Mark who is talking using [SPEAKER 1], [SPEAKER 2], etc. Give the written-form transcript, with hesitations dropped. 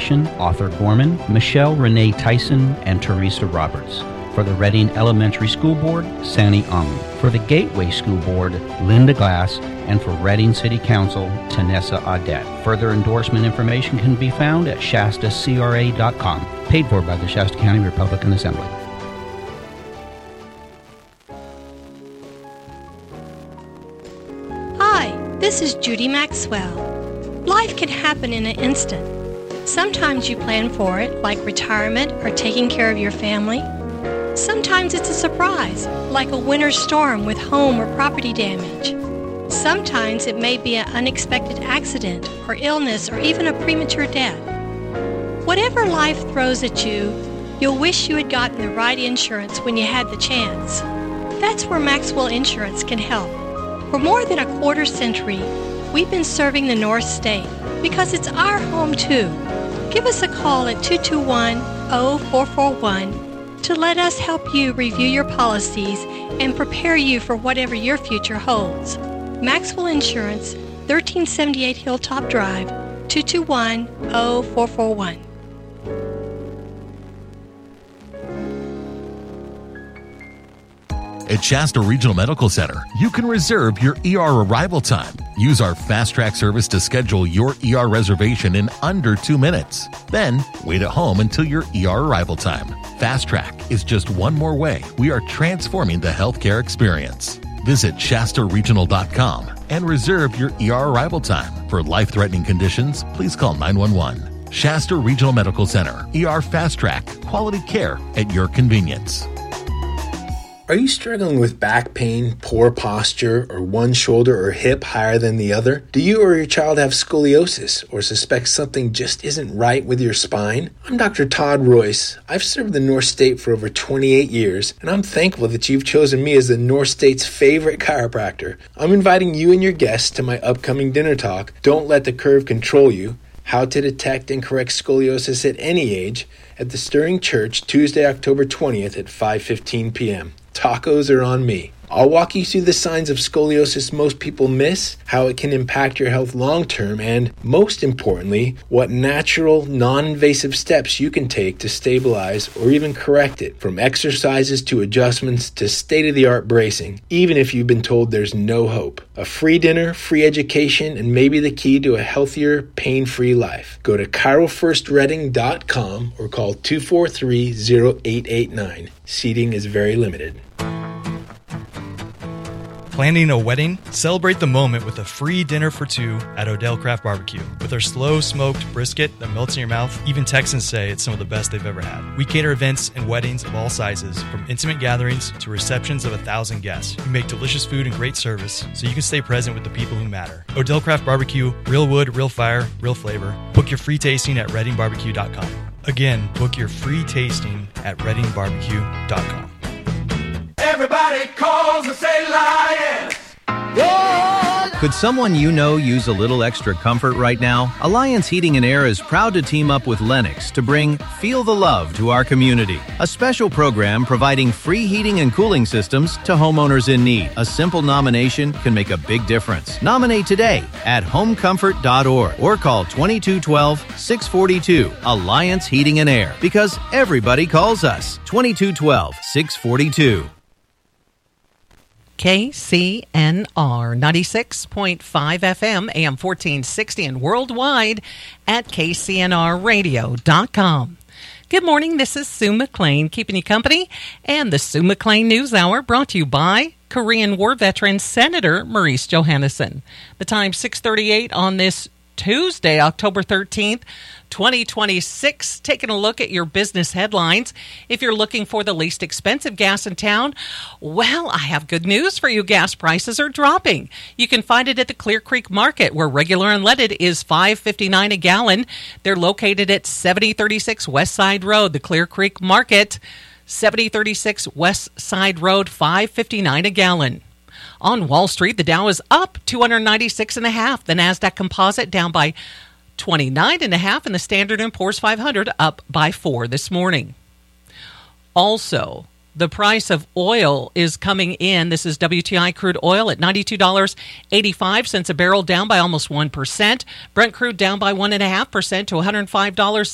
[SPEAKER 1] Foundation, Arthur Gorman, Michelle Renee Tyson, and Teresa Roberts. For the Reading Elementary School Board, Sani Ung. For the Gateway School Board, Linda Glass. And for Reading City Council, Tanessa Audette. Further endorsement information can be found at shastacra.com. Paid for by the Shasta County Republican Assembly.
[SPEAKER 2] Hi, this is Judy Maxwell. Life can happen in an instant. Sometimes you plan for it, like retirement or taking care of your family. Sometimes it's a surprise, like a winter storm with home or property damage. Sometimes it may be an unexpected accident or illness or even a premature death. Whatever life throws at you, you'll wish you had gotten the right insurance when you had the chance. That's where Maxwell Insurance can help. For more than a quarter century, we've been serving the North State because it's our home too. Give us a call at 221-0441 to let us help you review your policies and prepare you for whatever your future holds. Maxwell Insurance, 1378 Hilltop Drive, 221-0441.
[SPEAKER 3] At Shasta Regional Medical Center, you can reserve your ER arrival time. Use our Fast Track service to schedule your ER reservation in under 2 minutes. Then, wait at home until your ER arrival time. Fast Track is just one more way we are transforming the healthcare experience. Visit ShastaRegional.com and reserve your ER arrival time. For life-threatening conditions, please call 911. Shasta Regional Medical Center, ER Fast Track, quality care at your convenience.
[SPEAKER 4] Are you struggling with back pain, poor posture, or one shoulder or hip higher than the other? Do you or your child have scoliosis or suspect something just isn't right with your spine? I'm Dr. Todd Royce. I've served the North State for over 28 years, and I'm thankful that you've chosen me as the North State's favorite chiropractor. I'm inviting you and your guests to my upcoming dinner talk, Don't Let the Curve Control You, How to Detect and Correct Scoliosis at Any Age, at the Stirring Church, Tuesday, October 20th at 5:15 p.m. Tacos are on me. I'll walk you through the signs of scoliosis most people miss, how it can impact your health long-term, and, most importantly, what natural, non-invasive steps you can take to stabilize or even correct it, from exercises to adjustments to state-of-the-art bracing, even if you've been told there's no hope. A free dinner, free education, and maybe the key to a healthier, pain-free life. Go to ChiroFirstReading.com or call 243-0889. Seating is very limited.
[SPEAKER 5] Planning a wedding? Celebrate the moment with a free dinner for two at Odell Craft Barbecue. With our slow-smoked brisket that melts in your mouth, even Texans say it's some of the best they've ever had. We cater events and weddings of all sizes, from intimate gatherings to receptions of 1,000 guests. We make delicious food and great service, so you can stay present with the people who matter. Odell Craft Barbecue, real wood, real fire, real flavor. Book your free tasting at readingbarbecue.com. Again, book your free tasting at readingbarbecue.com.
[SPEAKER 6] Everybody calls and say Lions.
[SPEAKER 7] Could someone you know use a little extra comfort right now? Alliance Heating and Air is proud to team up with Lennox to bring Feel the Love to our community. A special program providing free heating and cooling systems to homeowners in need. A simple nomination can make a big difference. Nominate today at homecomfort.org or call 2212-642 Alliance Heating and Air, because everybody calls us. 2212-642.
[SPEAKER 8] KCNR 96.5 FM, AM 1460, and worldwide at kcnrradio.com. Good morning, this is Sue McLean keeping you company, and the Sue McLean News Hour brought to you by Korean War veteran Senator Maurice Johannesson. The time 6:38 on this Tuesday, October 13th, 2026. Taking a look at your business headlines. If you're looking for the least expensive gas in town, well, I have good news for you. Gas prices are dropping. You can find it at the Clear Creek Market, where regular unleaded is $5.59 a gallon. They're located at 7036 West Side Road, the Clear Creek Market, 7036 West Side Road, $5.59 a gallon. On Wall Street, the Dow is up 296.5. The NASDAQ Composite down by 29.5, and the Standard & Poor's 500 up by 4 this morning. Also, the price of oil is coming in. This is WTI crude oil at $92.85 a barrel, down by almost 1%. Brent crude down by 1.5% to $105.